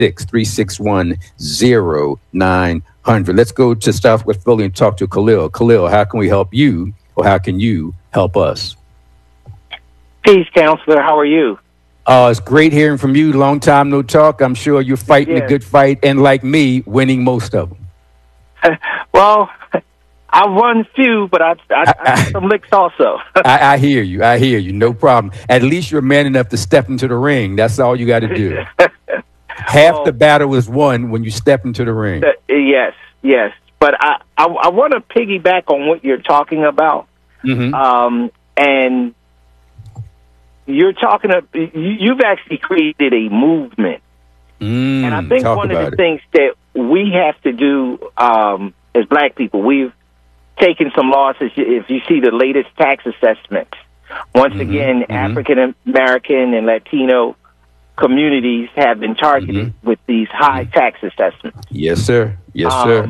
866-361-0900. Let's go to Southwest Philly and talk to Khalil. Khalil, how can we help you, or how can you help us? Peace, counselor. How are you? It's great hearing from you. Long time no talk. I'm sure you're fighting a good fight, and like me, winning most of them. Well, I won few, but I got some licks also. I hear you. I hear you. No problem. At least you're man enough to step into the ring. That's all you got to do. Half the battle is won when you step into the ring. Yes. But I want to piggyback on what you're talking about. Mm-hmm. And you're talking about, you've actually created a movement. And I think one of the things that we have to do as black people, we've taken some losses. If you see the latest tax assessments, once again, African American and Latino communities have been targeted with these high tax assessments. Yes, sir. Yes, sir.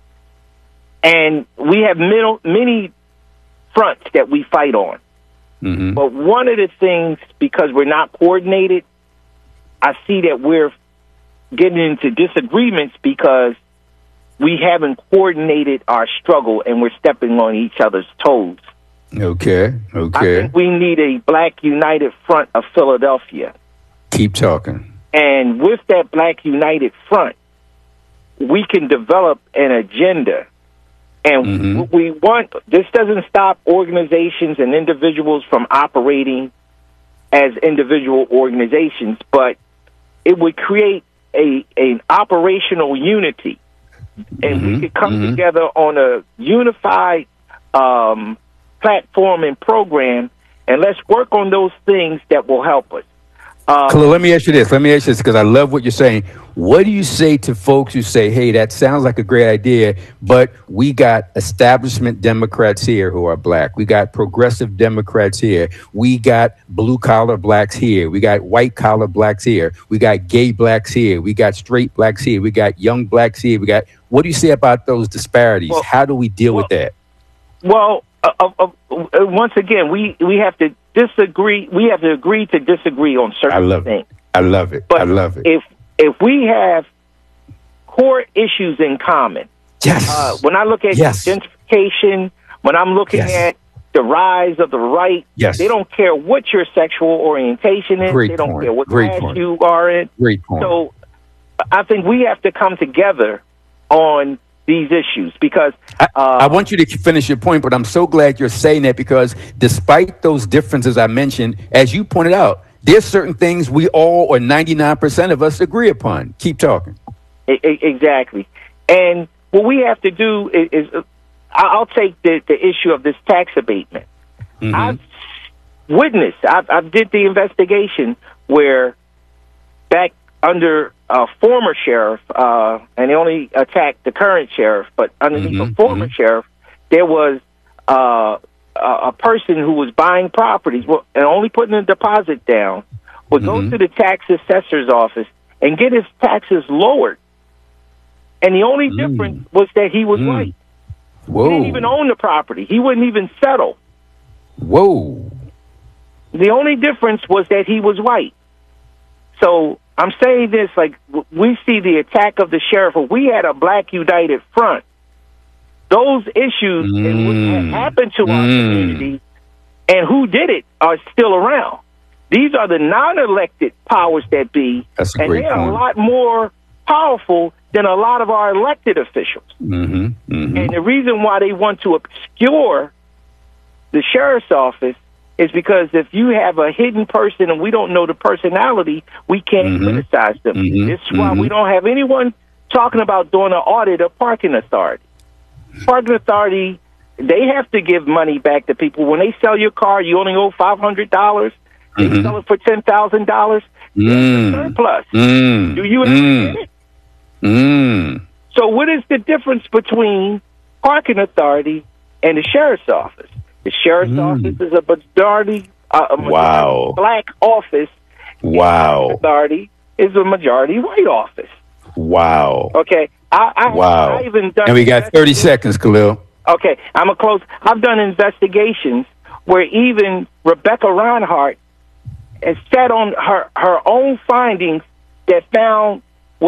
And we have many fronts that we fight on. But one of the things, because we're not coordinated, I see that we're getting into disagreements because we haven't coordinated our struggle and we're stepping on each other's toes. Okay. I think we need a Black United Front of Philadelphia. Keep talking. And with that Black United Front, we can develop an agenda. And what we want, this doesn't stop organizations and individuals from operating as individual organizations, but it would create an operational unity. And we could come together on a unified platform and program, and let's work on those things that will help us. Khalil, let me ask you this because I love what you're saying. What do you say to folks who say, hey, that sounds like a great idea, but we got establishment Democrats here who are black. We got progressive Democrats here. We got blue-collar blacks here. We got white-collar blacks here. We got gay blacks here. We got straight blacks here. We got young blacks here. What do you say about those disparities? How do we deal with that? Well, once again, we have to disagree. We have to agree to disagree on certain things. I love it. But I love it. If we have core issues in common, when I look at gentrification, when I'm looking at the rise of the right, they don't care what your sexual orientation is. They don't care what class you are in. Great point. So I think we have to come together on these issues because I want you to finish your point, but I'm so glad you're saying that because despite those differences I mentioned, as you pointed out, there's certain things we all or 99% of us agree upon. Keep talking. Exactly. And what we have to do is I'll take the issue of this tax abatement. I've witnessed, I did the investigation where back under a former sheriff, and they only attacked the current sheriff, but underneath the former sheriff, there was a person who was buying properties and only putting a deposit down would go to the tax assessor's office and get his taxes lowered. And the only difference was that he was white. Whoa. He didn't even own the property. He wouldn't even settle. Whoa. The only difference was that he was white. So I'm saying this, like, we see the attack of the sheriff. If we had a Black United Front, those issues and what happened to our community and who did it are still around. These are the non-elected powers that be, and they are a lot more powerful than a lot of our elected officials. And the reason why they want to obscure the sheriff's office is because if you have a hidden person and we don't know the personality, we can't criticize them. This is why we don't have anyone talking about doing an audit of parking authority. Parking authority, they have to give money back to people. When they sell your car, you only owe $500. They sell it for $10,000. That's a surplus. Do you understand it? So what is the difference between parking authority and the sheriff's office? The sheriff's office is a majority black office. Parking authority is a majority white office. Okay. I even done. And we got 30 seconds, Khalil. Okay, I'm gonna close. I've done investigations where even Rebecca Reinhart has sat on her own findings that found